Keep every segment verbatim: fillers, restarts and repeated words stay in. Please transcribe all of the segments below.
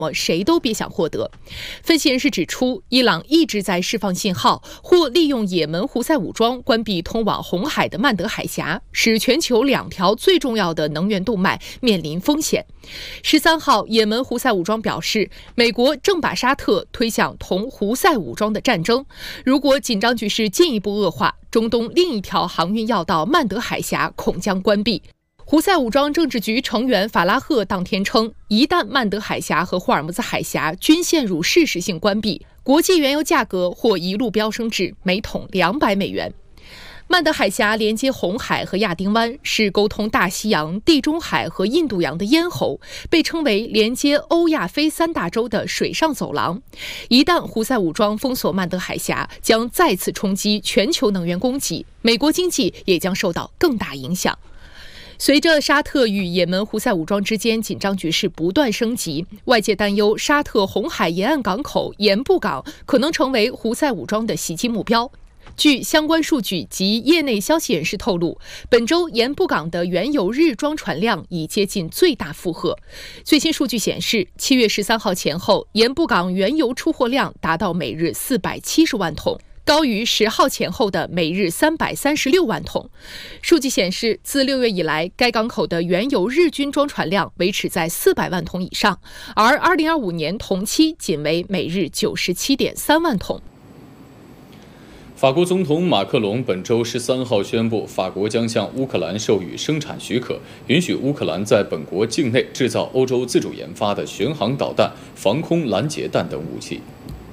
谁都别想获得。分析人士指出，伊朗一直在释放信号，或利用也门胡塞武装关闭通往红海的曼德海峡，使全球两条最重要的能源动脉面临风险。十三号，也门胡塞武装表示，美国正把沙特推向同胡塞武装的战争。如果紧张局势进一步恶化，中东另一条航运要道曼德海峡恐将关闭。胡塞武装政治局成员法拉赫当天称，一旦曼德海峡和霍尔木兹海峡均陷入事实性关闭，国际原油价格或一路飙升至每桶两百美元。曼德海峡连接红海和亚丁湾，是沟通大西洋、地中海和印度洋的咽喉，被称为连接欧亚非三大洲的水上走廊。一旦胡塞武装封锁曼德海峡，将再次冲击全球能源供给，美国经济也将受到更大影响。随着沙特与也门胡塞武装之间紧张局势不断升级，外界担忧沙特红海沿岸港口盐布港可能成为胡塞武装的袭击目标。据相关数据及业内消息人士透露，本周盐布港的原油日装船量已接近最大负荷。最新数据显示，七月十三号前后，盐布港原油出货量达到每日四百七十万桶。高于十号前后的每日三百三十六万桶。数据显示，自六月以来，该港口的原油日均装船量维持在四百万桶以上，而二零二五年同期仅为每日九十七点三万桶。 法国总统马克龙本周十三号宣布，法国将向乌克兰授予生产许可，允许乌克兰在本国境内制造欧洲自主研发的巡航导弹、防空拦截弹等武器。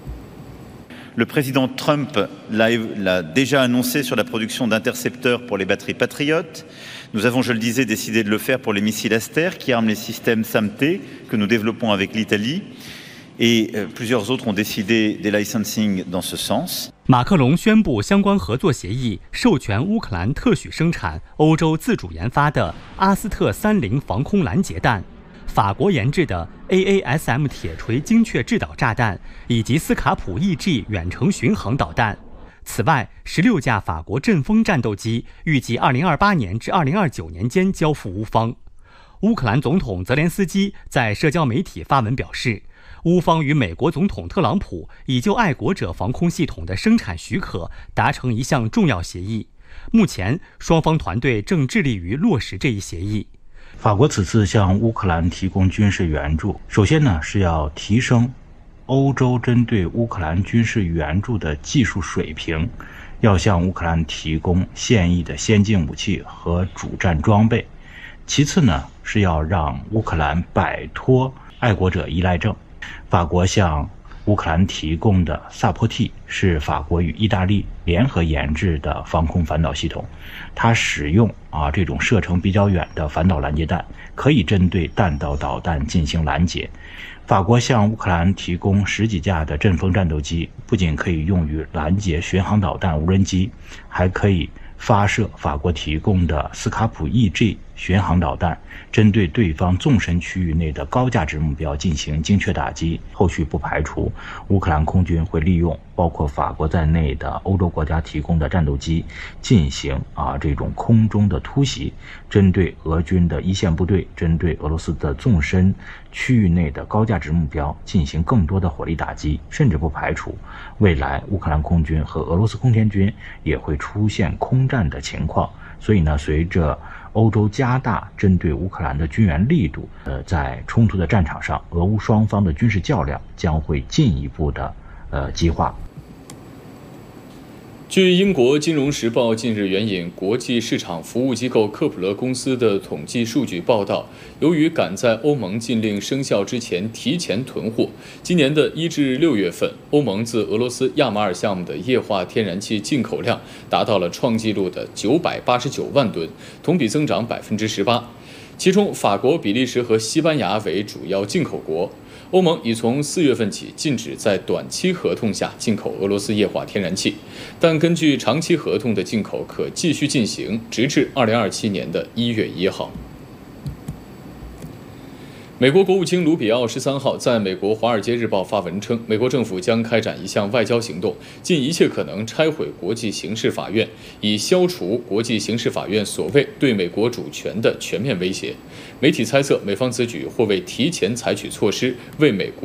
Le président Trump l'a, l'a déjà annoncé sur la production d'intercepteurs pour les batteries Patriot. Nous avons, je le disais, décidé de le faire pour les missiles Aster qui arment les systèmes S A M T que nous développons avec l'Italie. Et euh, plusieurs autres ont décidé des licensing dans ce sens. 马克龙宣布相关合作协议，授权乌克兰特许生产欧洲自主研发的阿斯特三零防空拦截弹。法国研制的 A A S M 铁锤精确制导炸弹以及斯卡普 E G 远程巡航导弹。此外，十六架法国阵风战斗机预计二零二八年至二零二九年间交付乌方。乌克兰总统泽连斯基在社交媒体发文表示，乌方与美国总统特朗普已就爱国者防空系统的生产许可达成一项重要协议。目前，双方团队正致力于落实这一协议。 法国此次向乌克兰提供军事援助，首先呢是要提升欧洲针对乌克兰军事援助的技术水平，要向乌克兰提供现役的先进武器和主战装备。其次呢是要让乌克兰摆脱爱国者依赖症。法国向乌克兰提供的萨坡 T 是法国与意大利联合研制的防空反导系统，它使用啊这种射程比较远的反导拦截弹，可以针对弹道导弹进行拦截。法国向乌克兰提供十几架的阵风战斗机，不仅可以用于拦截巡航导弹、无人机，还可以发射法国提供的斯卡普 E G 巡航导弹，针对对方纵深区域内的高价值目标进行精确打击。后续不排除乌克兰空军会利用包括法国在内的欧洲国家提供的战斗机进行啊这种空中的突袭，针对俄军的一线部队，针对俄罗斯的纵深区域内的高价值目标进行更多的火力打击，甚至不排除未来乌克兰空军和俄罗斯空天军也会出现空战的情况。所以呢，随着欧洲加大针对乌克兰的军援力度，呃，在冲突的战场上，俄乌双方的军事较量将会进一步的呃激化。 据英国《金融时报》近日援引国际市场服务机构克普勒公司的统计数据报道，由于赶在欧盟禁令生效之前提前囤货，今年的一至六月份，欧盟自俄罗斯亚马尔项目的液化天然气进口量达到了创纪录的九百八十九万吨，同比增长百分之十八。其中，法国、比利时和西班牙为主要进口国。欧盟已从四月份起禁止在短期合同下进口俄罗斯液化天然气，但根据长期合同的进口可继续进行，直至二零二七年的一月一号。美国国务卿卢比奥十三号在美国《华尔街日报》发文称，美国政府将开展一项外交行动，尽一切可能拆毁国际刑事法院，以消除国际刑事法院所谓对美国主权的全面威胁。媒体猜测，美方此举或为提前采取措施，为美国